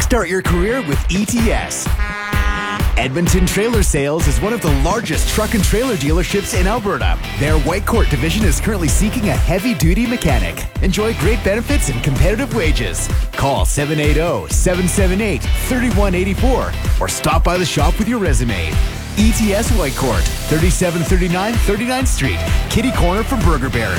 Start your career with ETS. Edmonton Trailer Sales is one of the largest truck and trailer dealerships in Alberta. Their Whitecourt division is currently seeking a heavy-duty mechanic. Enjoy great benefits and competitive wages. Call 780-778-3184 or stop by the shop with your resume. ETS Whitecourt, 3739 39th Street, Kitty Corner from Burger Baron.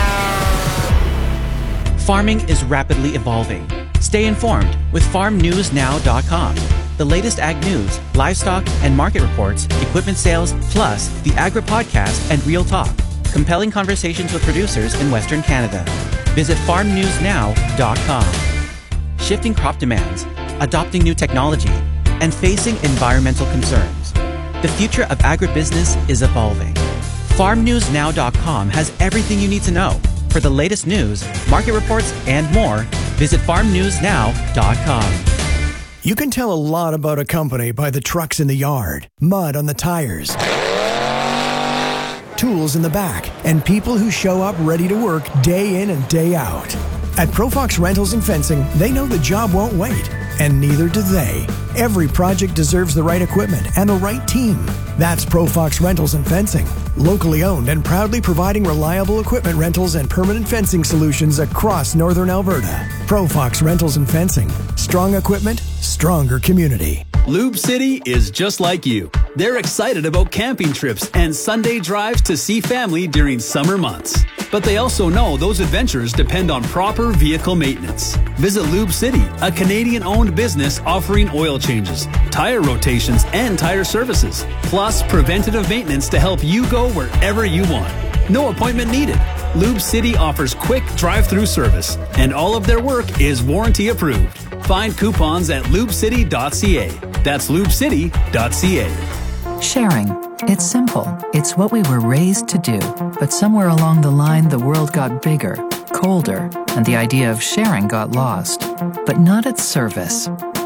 Farming is rapidly evolving. Stay informed with farmnewsnow.com. The latest ag news, livestock and market reports, equipment sales, plus the Agri Podcast and Real Talk. Compelling conversations with producers in Western Canada. Visit farmnewsnow.com. Shifting crop demands, adopting new technology, and facing environmental concerns. The future of agribusiness is evolving. farmnewsnow.com has everything you need to know. For the latest news, market reports, and more, visit farmnewsnow.com. You can tell a lot about a company by the trucks in the yard, mud on the tires, tools in the back, and people who show up ready to work day in and day out. At Profox Rentals and Fencing, they know the job won't wait, and neither do they. Every project deserves the right equipment and the right team. That's Profox Rentals and Fencing, locally owned and proudly providing reliable equipment rentals and permanent fencing solutions across northern Alberta. Profox Rentals and Fencing. Strong equipment, stronger community. Lube City is just like you. They're excited about camping trips and Sunday drives to see family during summer months. But they also know those adventures depend on proper vehicle maintenance. Visit Lube City, a Canadian-owned business offering oil changes, tire rotations, and tire services, plus preventative maintenance to help you go wherever you want. No appointment needed. Lube City offers quick drive-through service, and all of their work is warranty approved. Find coupons at lubecity.ca. That's lubecity.ca. Sharing. It's simple. It's what we were raised to do. But somewhere along the line, the world got bigger, colder, and the idea of sharing got lost. But not at Service.